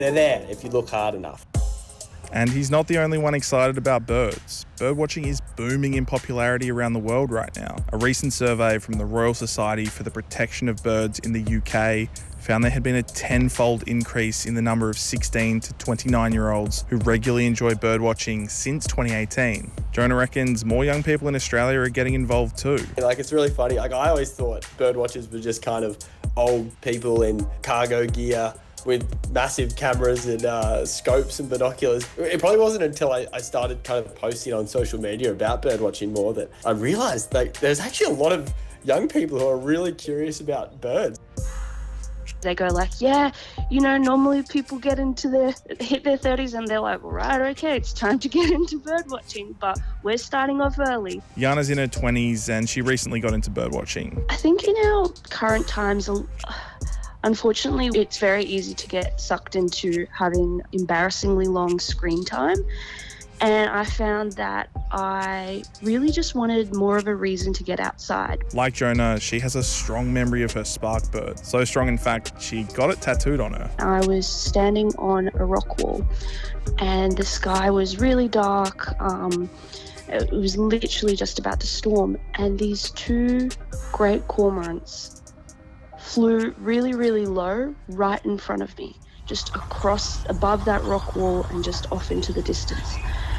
They're there if you look hard enough. And he's not the only one excited about birds. Birdwatching is booming in popularity around the world right now. A recent survey from the Royal Society for the Protection of Birds in the UK found there had been a 10-fold increase in the number of 16 to 29-year-olds who regularly enjoy birdwatching since 2018. Jonah reckons more young people in Australia are getting involved too. It's really funny. I always thought birdwatchers were just kind of old people in cargo gear with massive cameras and scopes and binoculars. It probably wasn't until I started kind of posting on social media about birdwatching more that I realised that there's actually a lot of young people who are really curious about birds. They go like, normally people hit their 30s and they're like, right, okay, it's time to get into bird watching, but we're starting off early. Jana's in her 20s and she recently got into bird watching. I think in our current times, unfortunately, it's very easy to get sucked into having embarrassingly long screen time. And I found that I really just wanted more of a reason to get outside. Like Jonah, she has a strong memory of her spark bird. So strong, in fact, she got it tattooed on her. I was standing on a rock wall and the sky was really dark. It was literally just about to storm. And these two great cormorants flew really, really low right in front of me, just above that rock wall and just off into the distance.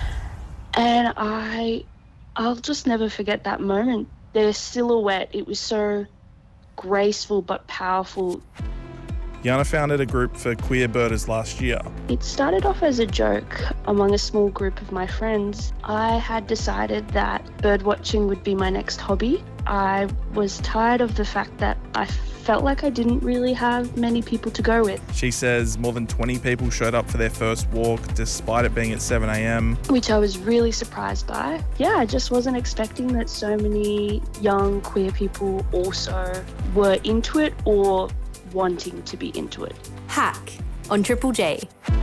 And I'll just never forget that moment. Their silhouette, it was so graceful but powerful. Jana founded a group for queer birders last year. It started off as a joke among a small group of my friends. I had decided that birdwatching would be my next hobby. I was tired of the fact that I felt like I didn't really have many people to go with. She says more than 20 people showed up for their first walk, despite it being at 7 a.m. Which I was really surprised by. Yeah, I just wasn't expecting that so many young queer people also were into it or wanting to be into it. Hack on Triple J.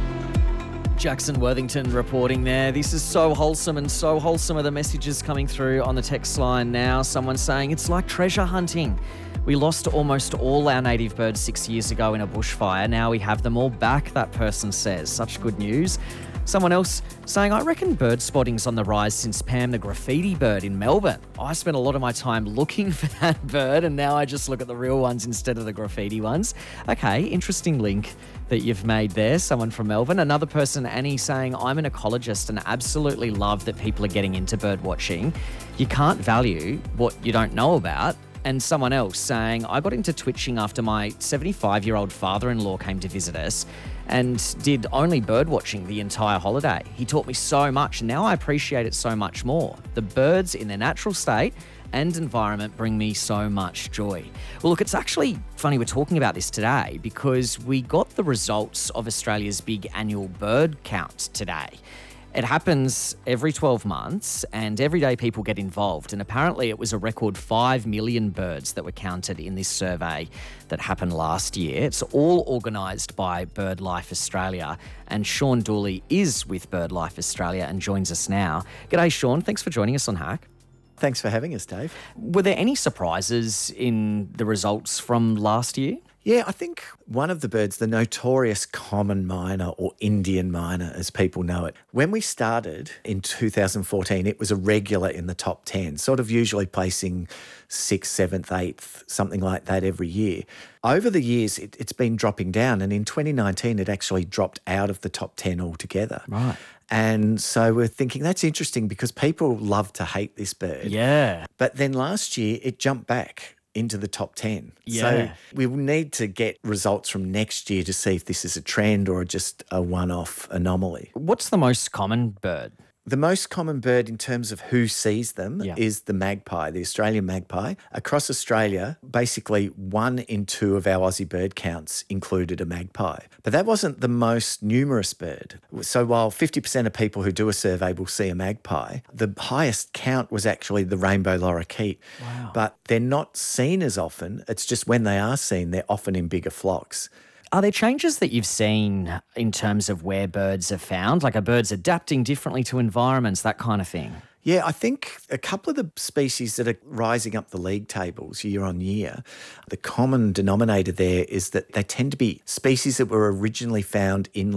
Jackson Worthington reporting there. This is so wholesome, and so wholesome are the messages coming through on the text line now. Someone saying it's like treasure hunting. We lost almost all our native birds 6 years ago in a bushfire. Now we have them all back, that person says. Such good news. Someone else saying, I reckon bird spotting's on the rise since Pam the graffiti bird in Melbourne. I spent a lot of my time looking for that bird and now I just look at the real ones instead of the graffiti ones. Okay, interesting link that you've made there. Someone from Melbourne. Another person, Annie, saying, I'm an ecologist and absolutely love that people are getting into bird watching. You can't value what you don't know about. And someone else saying, I got into twitching after my 75-year-old father-in-law came to visit us and did only bird watching the entire holiday. He taught me so much, and now I appreciate it so much more. The birds in their natural state and environment bring me so much joy. Well, look, it's actually funny we're talking about this today because we got the results of Australia's big annual bird count today. It happens every 12 months and every day people get involved. And apparently it was a record 5 million birds that were counted in this survey that happened last year. It's all organised by BirdLife Australia. And Sean Dooley is with BirdLife Australia and joins us now. G'day, Sean. Thanks for joining us on Hack. Thanks for having us, Dave. Were there any surprises in the results from last year? Yeah, I think one of the birds, the notorious common myna or Indian myna as people know it, when we started in 2014, it was a regular in the top 10, sort of usually placing 6th, 7th, 8th, something like that every year. Over the years, it's been dropping down, and in 2019, it actually dropped out of the top 10 altogether. Right. And so we're thinking that's interesting because people love to hate this bird. Yeah. But then last year, it jumped back into the top 10. Yeah. So we will need to get results from next year to see if this is a trend or just a one-off anomaly. What's the most common bird? The most common bird in terms of who sees them is the magpie, the Australian magpie. Across Australia, basically 1 in 2 of our Aussie bird counts included a magpie. But that wasn't the most numerous bird. So while 50% of people who do a survey will see a magpie, the highest count was actually the rainbow lorikeet. Wow. But they're not seen as often. It's just when they are seen, they're often in bigger flocks. Are there changes that you've seen in terms of where birds are found? Like are birds adapting differently to environments, that kind of thing? Yeah, I think a couple of the species that are rising up the league tables year on year, the common denominator there is that they tend to be species that were originally found in